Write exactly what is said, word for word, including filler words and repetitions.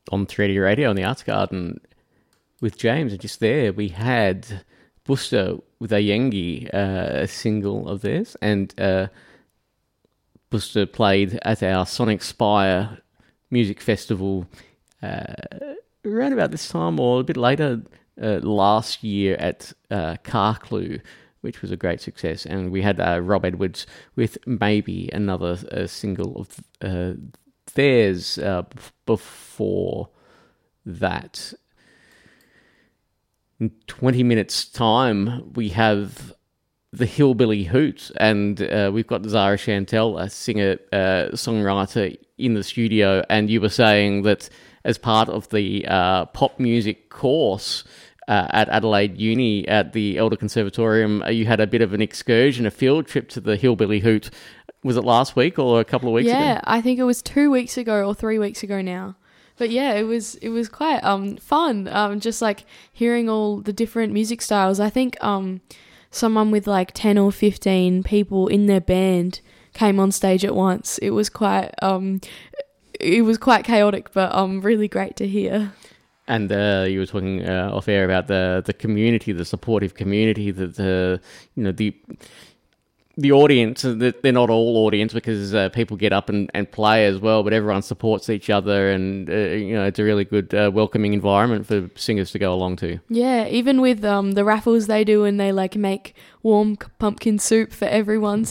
on three D Radio on the Arts Garden with James, and just there we had Buster with a Yengi, uh, a single of theirs, and uh, Buster played at our Sonic Spire music festival uh, around about this time or a bit later uh, last year at uh, Carclew, which was a great success. And we had uh, Rob Edwards with Maybe, another uh, single of uh, theirs uh, b- before that. In twenty minutes' time, we have the Hillbilly Hoot, and uh, we've got Zara Chantel, a singer, uh, songwriter, in the studio. And you were saying that as part of the uh, pop music course uh, at Adelaide Uni at the Elder Conservatorium, uh, you had a bit of an excursion, a field trip to the Hillbilly Hoot. Was it last week or a couple of weeks yeah, ago? Yeah, I think it was two weeks ago or three weeks ago now. But yeah, it was it was quite um fun, um just like hearing all the different music styles. I think um someone with like ten or fifteen people in their band came on stage at once. It was quite um it was quite chaotic, but um really great to hear. And uh, you were talking uh, off air about the the community, the supportive community, that the you know the. The audience, they're not all audience because uh, people get up and, and play as well, but everyone supports each other, and uh, you know it's a really good uh, welcoming environment for singers to go along to. Yeah, even with um, the raffles they do, and they like make warm pumpkin soup for everyone